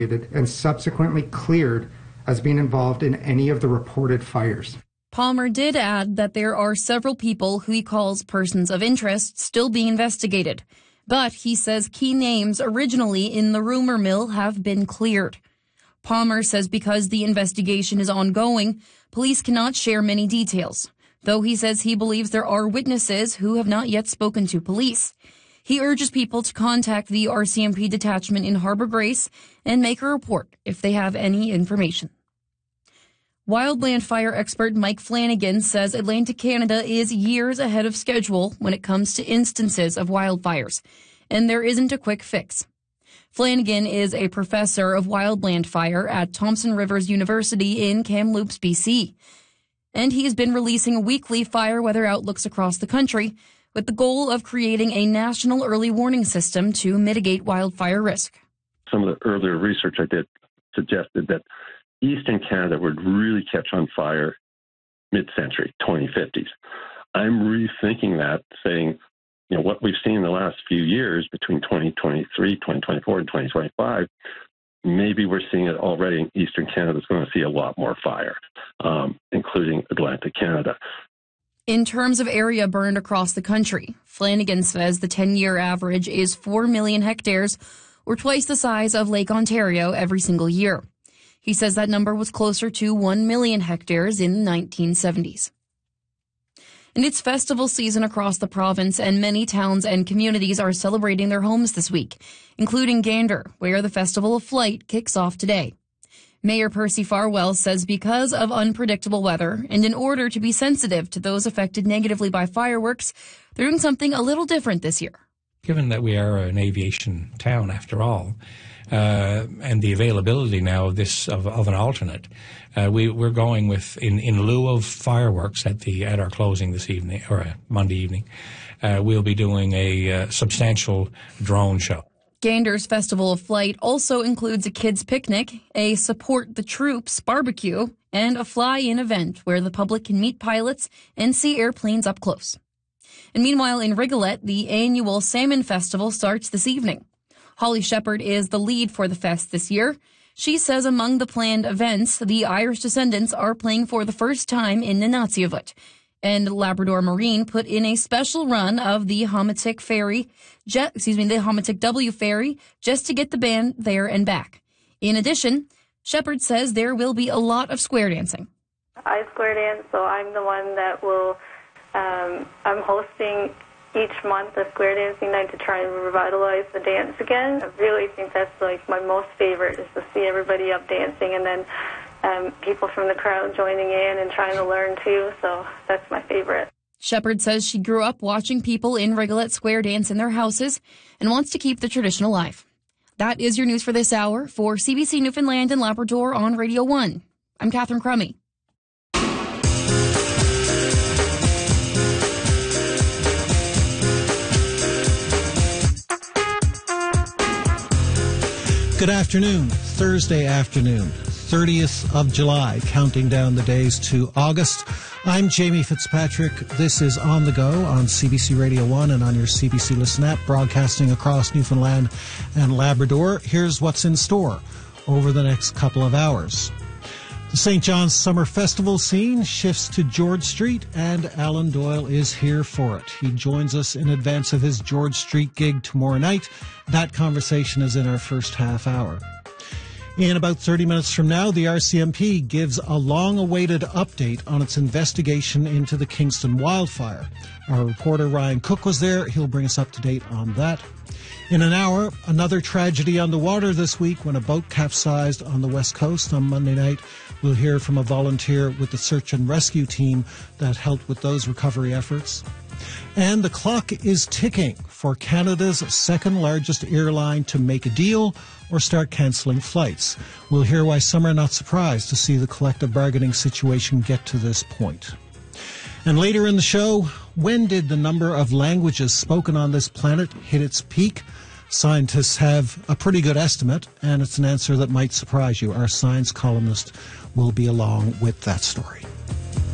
and subsequently cleared as being involved in any of the reported fires. Palmer did add that there are several people who he calls persons of interest still being investigated, but he says key names originally in the rumor mill have been cleared. Palmer says because the investigation is ongoing, police cannot share many details, though he says he believes there are witnesses who have not yet spoken to police. He urges people to contact the RCMP detachment in Harbour Grace and make a report if they have any information. Wildland fire expert Mike Flanagan says Atlantic Canada is years ahead of schedule when it comes to instances of wildfires, and there isn't a quick fix. Flanagan is a professor of wildland fire at Thompson Rivers University in Kamloops, BC, and he has been releasing weekly fire weather outlooks across the country with the goal of creating a national early warning system to mitigate wildfire risk. Some of the earlier research I did suggested that Eastern Canada would really catch on fire mid-century, 2050s. I'm rethinking that, saying, what we've seen in the last few years between 2023, 2024, and 2025, maybe we're seeing it already in Eastern Canada. It's going to see a lot more fire, including Atlantic Canada. In terms of area burned across the country, Flanagan says the 10-year average is 4 million hectares, or twice the size of Lake Ontario every single year. He says that number was closer to 1 million hectares in the 1970s. And it's festival season across the province, and many towns and communities are celebrating their homes this week, including Gander, where the Festival of Flight kicks off today. Mayor Percy Farwell says because of unpredictable weather and in order to be sensitive to those affected negatively by fireworks, they're doing something a little different this year. Given that we are an aviation town after all, and the availability now of an alternate, we're going with in lieu of fireworks at our closing this evening or Monday evening, we'll be doing a substantial drone show. Gander's Festival of Flight also includes a kids' picnic, a Support the Troops barbecue, and a fly-in event where the public can meet pilots and see airplanes up close. And meanwhile, in Rigolet, the annual Salmon Festival starts this evening. Holly Shepard is the lead for the fest this year. She says among the planned events, the Irish Descendants are playing for the first time in Nunatsiavut. And Labrador Marine put in a special run of the Homatic W ferry, just to get the band there and back. In addition, Shepard says there will be a lot of square dancing. I square dance, so I'm the one that will, I'm hosting each month a square dancing night to try and revitalize the dance again. I really think that's my most favorite, is to see everybody up dancing and then people from the crowd joining in and trying to learn too, so that's my favorite. Shepard says she grew up watching people in Rigolet square dance in their houses and wants to keep the tradition alive. That is your news for this hour. For CBC Newfoundland and Labrador on Radio 1, I'm Catherine Crummy. Good afternoon, Thursday afternoon, 30th of July, counting down the days to August. I'm Jamie Fitzpatrick. This is On the Go on CBC Radio 1 and on your CBC Listen app, broadcasting across Newfoundland and Labrador. Here's what's in store over the next couple of hours. The St. John's Summer Festival scene shifts to George Street, and Alan Doyle is here for it. He joins us in advance of his George Street gig tomorrow night. That conversation is in our first half hour. In about 30 minutes from now, the RCMP gives a long-awaited update on its investigation into the Kingston wildfire. Our reporter Ryan Cook was there. He'll bring us up to date on that. In an hour, another tragedy on the water this week when a boat capsized on the West Coast on Monday night. We'll hear from a volunteer with the search and rescue team that helped with those recovery efforts. And the clock is ticking for Canada's second largest airline to make a deal or start cancelling flights. We'll hear why some are not surprised to see the collective bargaining situation get to this point. And later in the show, when did the number of languages spoken on this planet hit its peak? Scientists have a pretty good estimate, and it's an answer that might surprise you. Our science columnist will be along with that story.